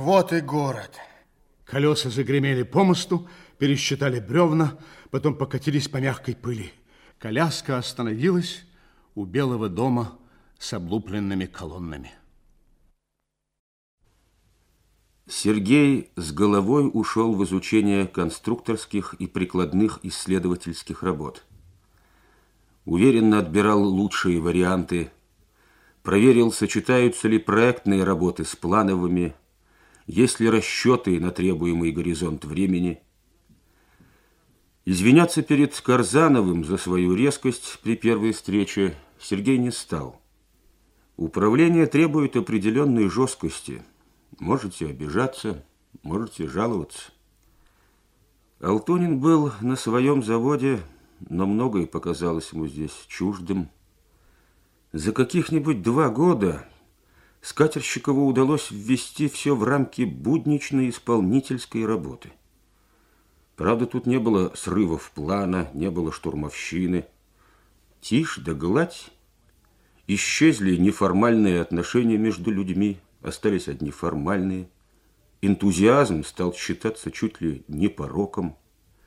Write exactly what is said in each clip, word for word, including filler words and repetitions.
Вот и город. Колеса загремели по мосту, пересчитали бревна, потом покатились по мягкой пыли. Коляска остановилась у белого дома с облупленными колоннами. Сергей с головой ушел в изучение конструкторских и прикладных исследовательских работ. Уверенно отбирал лучшие варианты, проверил, сочетаются ли проектные работы с плановыми, есть ли расчеты на требуемый горизонт времени. Извиняться перед Карзановым за свою резкость при первой встрече Сергей не стал. Управление требует определенной жесткости. Можете обижаться, можете жаловаться. Алтунин был на своем заводе, но многое показалось ему здесь чуждым. За каких-нибудь два года Скатерщикову удалось ввести все в рамки будничной исполнительской работы. Правда, тут не было срывов плана, не было штурмовщины. Тишь да гладь. Исчезли неформальные отношения между людьми, остались одни формальные. Энтузиазм стал считаться чуть ли не пороком.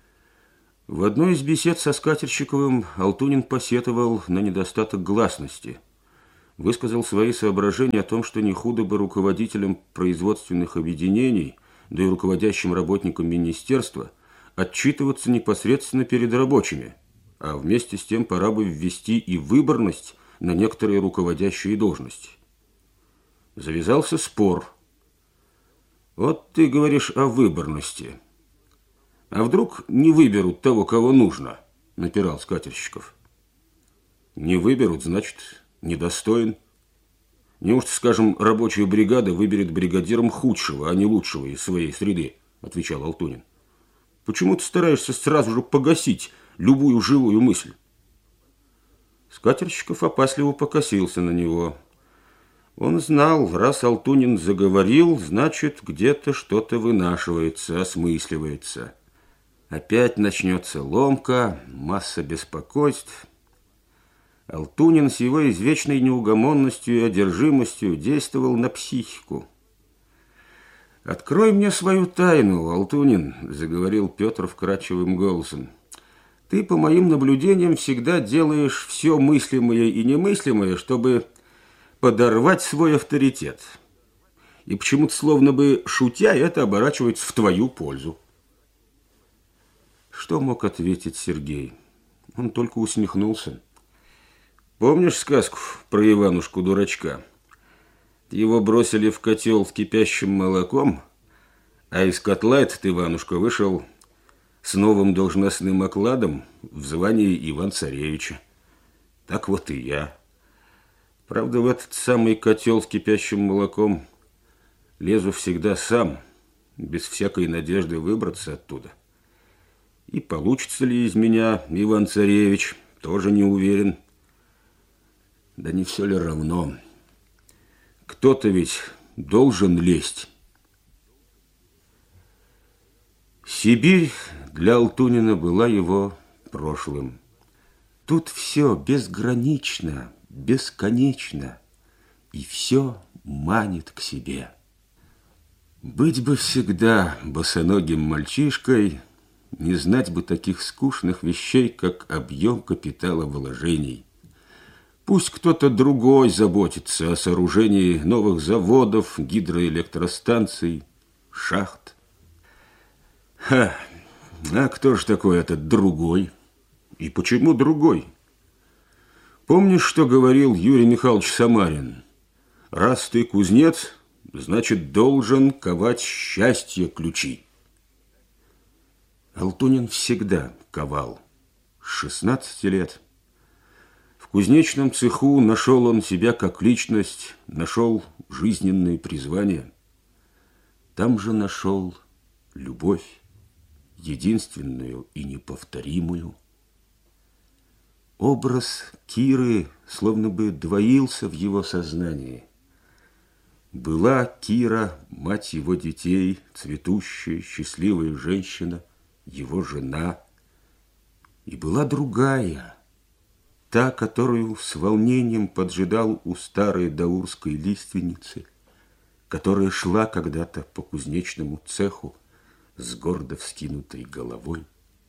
В одной из бесед со Скатерщиковым Алтунин посетовал на недостаток гласности. Высказал свои соображения о том, что не худо бы руководителям производственных объединений, да и руководящим работникам министерства отчитываться непосредственно перед рабочими, а вместе с тем пора бы ввести и выборность на некоторые руководящие должности. Завязался спор. Вот ты говоришь о выборности. А вдруг не выберут того, кого нужно, напирал Скатерщиков. Не выберут, значит, недостоин. Неужто, скажем, рабочая бригада выберет бригадиром худшего, а не лучшего из своей среды, отвечал Алтунин. Почему ты стараешься сразу же погасить любую живую мысль? Скатерщиков опасливо покосился на него. Он знал, раз Алтунин заговорил, значит, где-то что-то вынашивается, осмысливается. Опять начнется ломка, масса беспокойств. Алтунин с его извечной неугомонностью и одержимостью действовал на психику. «Открой мне свою тайну, Алтунин», — заговорил Петр вкрадчивым голосом. «Ты, по моим наблюдениям, всегда делаешь все мыслимое и немыслимое, чтобы подорвать свой авторитет. И почему-то, словно бы шутя, это оборачивается в твою пользу». Что мог ответить Сергей? Он только усмехнулся. Помнишь сказку про Иванушку-дурачка? Его бросили в котел с кипящим молоком, а из котла этот Иванушка вышел с новым должностным окладом в звании Иван-Царевича. Так вот и я. Правда, в этот самый котел с кипящим молоком лезу всегда сам, без всякой надежды выбраться оттуда. И получится ли из меня Иван-Царевич, тоже не уверен. Да не все ли равно? Кто-то ведь должен лезть. Сибирь для Алтунина была его прошлым. Тут все безгранично, бесконечно, и все манит к себе. Быть бы всегда босоногим мальчишкой, не знать бы таких скучных вещей, как объем капитала вложений. Пусть кто-то другой заботится о сооружении новых заводов, гидроэлектростанций, шахт. Ха! А кто же такой этот другой? И почему другой? Помнишь, что говорил Юрий Михайлович Самарин? Раз ты кузнец, значит, должен ковать счастье ключи. Алтунин всегда ковал. С шестнадцати лет. В кузнечном цеху нашел он себя как личность, нашел жизненные призвания. Там же нашел любовь, единственную и неповторимую. Образ Киры словно бы двоился в его сознании. Была Кира, мать его детей, цветущая, счастливая женщина, его жена. И была другая, та, которую с волнением поджидал у старой даурской лиственницы которая шла когда-то по кузнечному цеху с гордо вскинутой головой.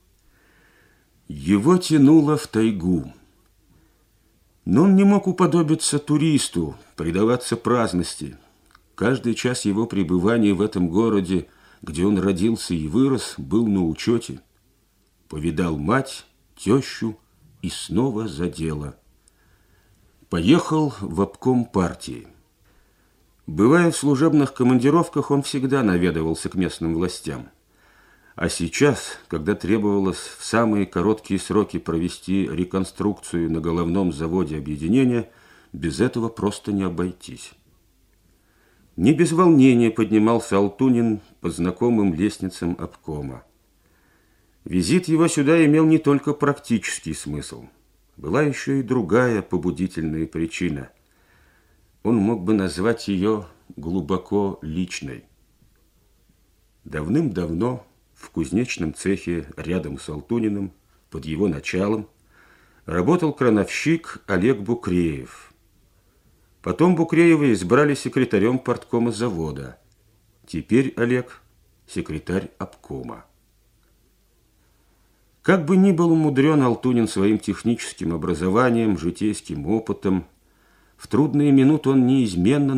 Его тянуло в тайгу, но он не мог уподобиться туристу, предаваться праздности. Каждый час его пребывания в этом городе, где он родился и вырос, был на учете. Повидал мать, тещу и снова за дело. Поехал в обком партии. Бывая в служебных командировках, он всегда наведывался к местным властям. А сейчас, когда требовалось в самые короткие сроки провести реконструкцию на головном заводе объединения, без этого просто не обойтись. Не без волнения поднимался Алтунин по знакомым лестницам обкома. Визит его сюда имел не только практический смысл. Была еще и другая побудительная причина. Он мог бы назвать ее глубоко личной. Давным-давно в кузнечном цехе рядом с Алтуниным, под его началом, работал крановщик Олег Букреев. Потом Букреева избрали секретарем парткома завода. Теперь Олег – секретарь обкома. Как бы ни был умудрен Алтунин своим техническим образованием, житейским опытом, в трудные минуты он неизменно